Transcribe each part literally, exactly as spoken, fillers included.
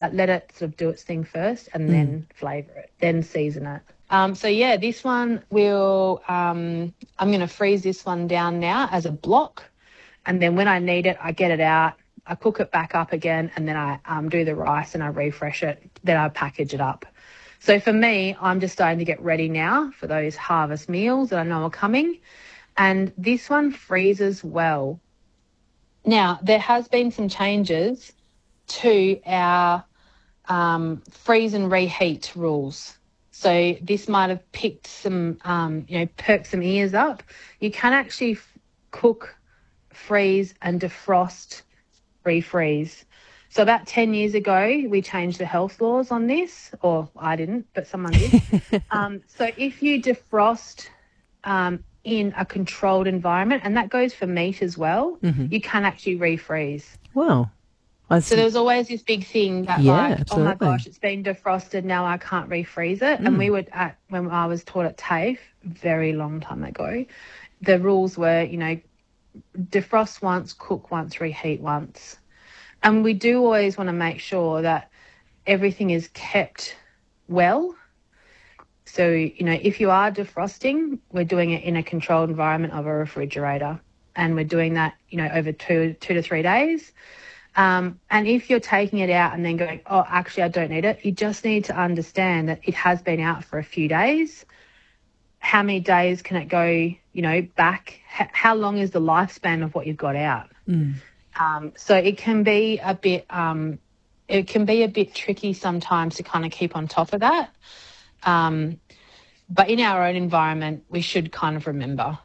let it sort of do its thing first and mm. then flavour it, then season it. Um, so, yeah, this one will, um, I'm going to freeze this one down now as a block, and then when I need it, I get it out, I cook it back up again, and then I um, do the rice and I refresh it, then I package it up. So for me, I'm just starting to get ready now for those harvest meals that I know are coming, and this one freezes well. Now, there has been some changes to our um, freeze and reheat rules. So this might have picked some, um, you know, perked some ears up. You can actually f- cook, freeze and defrost, refreeze. So about ten years ago, we changed the health laws on this, or I didn't, but someone did. um, so if you defrost um, in a controlled environment, and that goes for meat as well, mm-hmm. you can actually refreeze. Wow. So there's always this big thing that yeah, like, absolutely. oh my gosh, it's been defrosted, now I can't refreeze it. Mm. And we would, at when I was taught at TAFE, very long time ago, the rules were, you know, defrost once, cook once, reheat once. And we do always want to make sure that everything is kept well. So, you know, if you are defrosting, we're doing it in a controlled environment of a refrigerator. And we're doing that, you know, over two, two to three days. Um, and if you're taking it out and then going, oh, actually, I don't need it, you just need to understand that it has been out for a few days. How many days can it go, you know, back? H- how long is the lifespan of what you've got out? Mm. Um, so it can be a bit, um, it can be a bit tricky sometimes to kind of keep on top of that. Um, but in our own environment, we should kind of remember.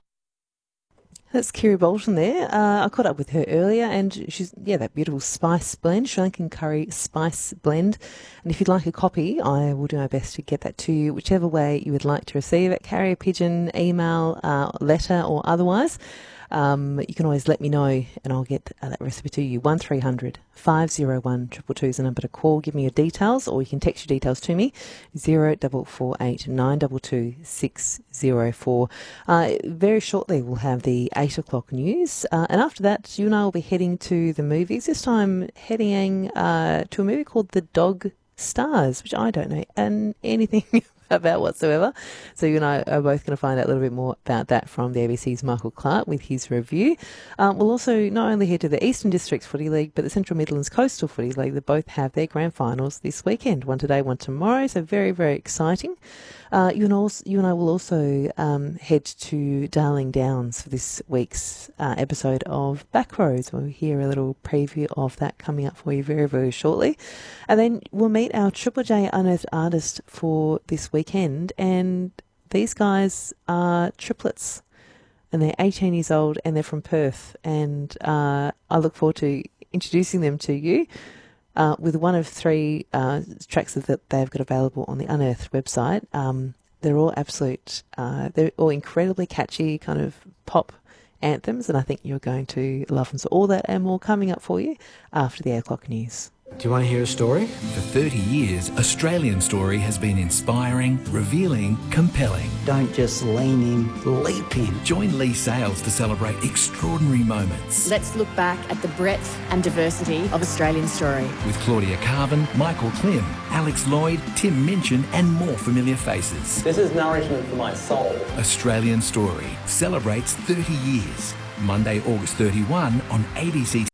That's Kiri Bolton there. Uh, I caught up with her earlier, and she's, yeah, that beautiful spice blend, Sri Lankan curry spice blend. And if you'd like a copy, I will do my best to get that to you, whichever way you would like to receive it, carrier pigeon, email, uh, letter, or otherwise. Um, you can always let me know, and I'll get uh, that recipe to you. one three hundred five oh one two two two is the number to call. Give me your details, or you can text your details to me, zero four four eight nine two two six zero four. Uh, very shortly, we'll have the eight o'clock news, uh, and after that, you and I will be heading to the movies. This time, heading uh, to a movie called The Dog Stars, which I don't know and anything about whatsoever. So you and I are both going to find out a little bit more about that from the A B C's Michael Clark with his review. Um, we'll also not only head to the Eastern Districts Footy League, but the Central Midlands Coastal Footy League. They both have their grand finals this weekend, one today, one tomorrow. So very, very exciting. Uh, you, and also, you and I will also um, head to Darling Downs for this week's uh, episode of Backroads. We'll hear a little preview of that coming up for you very, very shortly. And then we'll meet our Triple J Unearthed artist for this weekend. And these guys are triplets. And they're eighteen years old and they're from Perth. And uh, I look forward to introducing them to you. Uh, with one of three uh, tracks that they've got available on the Unearthed website. Um, they're all absolute, uh, they're all incredibly catchy kind of pop anthems, and I think you're going to love them. So all that and more coming up for you after the eight o'clock news. Do you want to hear a story? For thirty years, Australian Story has been inspiring, revealing, compelling. Don't just lean in, leap in. Join Lee Sales to celebrate extraordinary moments. Let's look back at the breadth and diversity of Australian Story. With Claudia Carvin, Michael Klim, Alex Lloyd, Tim Minchin and more familiar faces. This is nourishment for my soul. Australian Story celebrates thirty years. Monday, August thirty-first on A B C.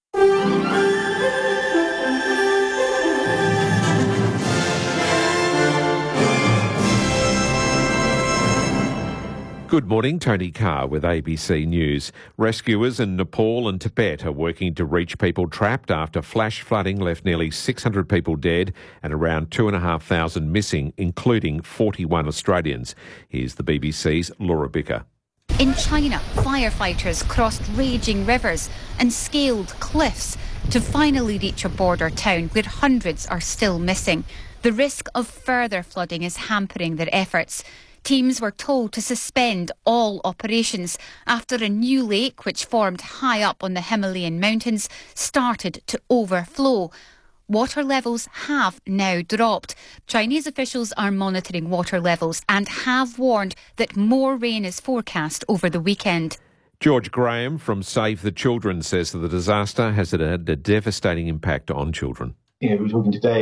Good morning, Tony Carr with A B C News. Rescuers in Nepal and Tibet are working to reach people trapped after flash flooding left nearly six hundred people dead and around two thousand five hundred missing, including forty-one Australians. Here's the B B C's Laura Bicker. In China, firefighters crossed raging rivers and scaled cliffs to finally reach a border town where hundreds are still missing. The risk of further flooding is hampering their efforts. Teams were told to suspend all operations after a new lake, which formed high up on the Himalayan mountains, started to overflow. Water levels have now dropped. Chinese officials are monitoring water levels and have warned that more rain is forecast over the weekend. George Graham from Save the Children says that the disaster has had a devastating impact on children. You know, we're talking today